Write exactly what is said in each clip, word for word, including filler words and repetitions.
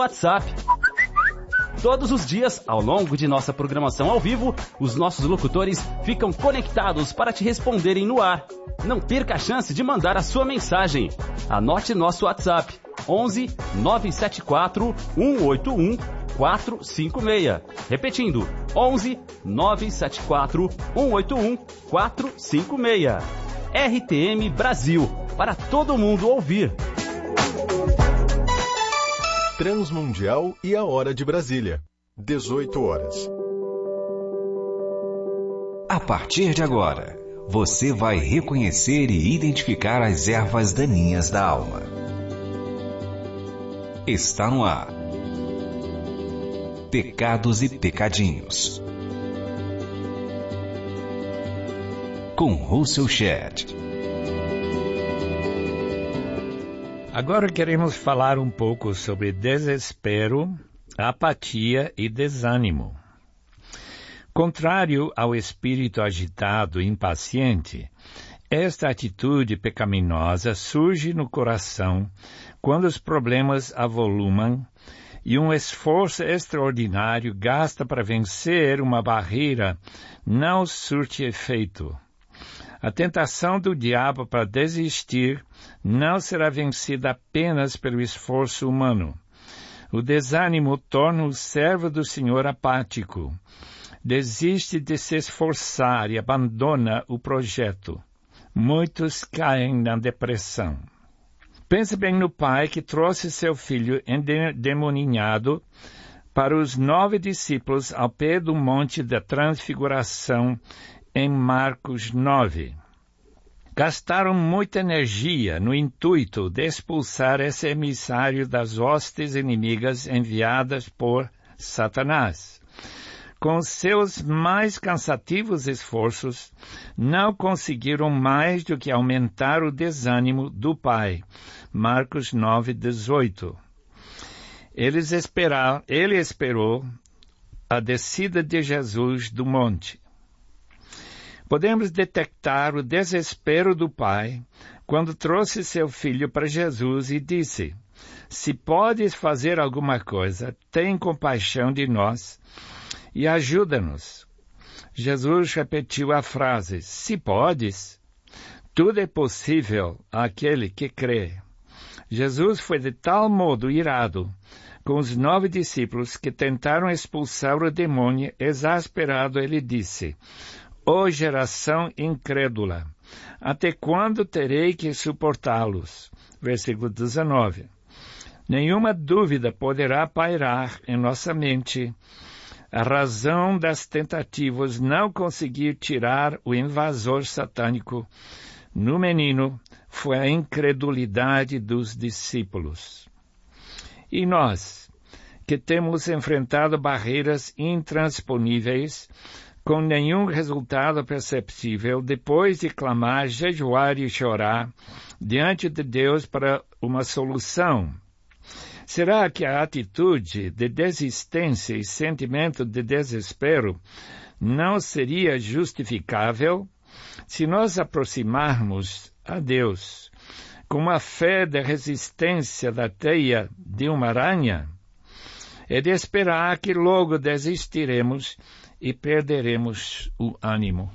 WhatsApp. Todos os dias, ao longo de nossa programação ao vivo, os nossos locutores ficam conectados para te responderem no ar. Não perca a chance de mandar a sua mensagem. Anote nosso WhatsApp: onze nove sete quatro um oito um quatro cinco seis. Repetindo, onze nove sete quatro um oito um quatro cinco seis. R T M Brasil, para todo mundo ouvir. Transmundial e a hora de Brasília, dezoito horas. A partir de agora, você vai reconhecer e identificar as ervas daninhas da alma. Está no ar. Pecados e Pecadinhos. Com Russell Shedd. Agora queremos falar um pouco sobre desespero, apatia e desânimo. Contrário ao espírito agitado e impaciente, esta atitude pecaminosa surge no coração quando os problemas avolumam e um esforço extraordinário gasta para vencer uma barreira não surte efeito. A tentação do diabo para desistir não será vencida apenas pelo esforço humano. O desânimo torna o servo do Senhor apático. Desiste de se esforçar e abandona o projeto. Muitos caem na depressão. Pense bem no pai que trouxe seu filho endemoninhado para os nove discípulos ao pé do Monte da Transfiguração em Marcos nove. Gastaram muita energia no intuito de expulsar esse emissário das hostes inimigas enviadas por Satanás. Com seus mais cansativos esforços, não conseguiram mais do que aumentar o desânimo do pai. Marcos nove, dezoito. Eles esperaram, ele esperou a descida de Jesus do monte. Podemos detectar o desespero do pai quando trouxe seu filho para Jesus e disse: se podes fazer alguma coisa, tem compaixão de nós e ajuda-nos. Jesus repetiu a frase: se podes, tudo é possível àquele que crê. Jesus foi de tal modo irado com os nove discípulos que tentaram expulsar o demônio. Exasperado, ele disse: ó geração incrédula, até quando terei que suportá-los? Versículo dezenove. Nenhuma dúvida poderá pairar em nossa mente. A razão das tentativas não conseguir tirar o invasor satânico no menino foi a incredulidade dos discípulos. E nós, que temos enfrentado barreiras intransponíveis, com nenhum resultado perceptível, depois de clamar, jejuar e chorar diante de Deus para uma solução, será que a atitude de desistência e sentimento de desespero não seria justificável se nós aproximarmos a Deus com a fé da resistência da teia de uma aranha? É de esperar que logo desistiremos e perderemos o ânimo.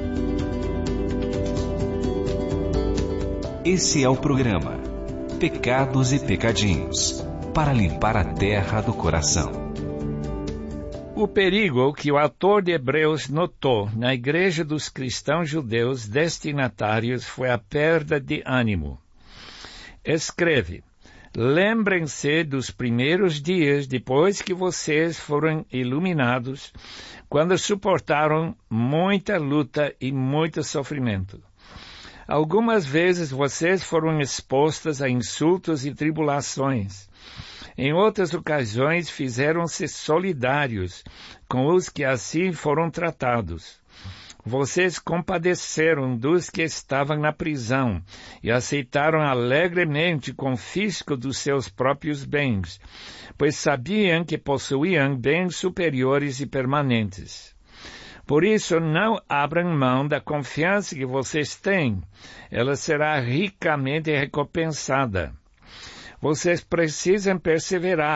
Esse é o programa Pecados e Pecadinhos, para limpar a terra do coração. O perigo que o autor de Hebreus notou na igreja dos cristãos judeus destinatários foi a perda de ânimo. Escreve: lembrem-se dos primeiros dias depois que vocês foram iluminados, quando suportaram muita luta e muito sofrimento. Algumas vezes vocês foram expostas a insultos e tribulações. Em outras ocasiões fizeram-se solidários com os que assim foram tratados. Vocês compadeceram dos que estavam na prisão e aceitaram alegremente o confisco dos seus próprios bens, pois sabiam que possuíam bens superiores e permanentes. Por isso, não abram mão da confiança que vocês têm. Ela será ricamente recompensada. Vocês precisam perseverar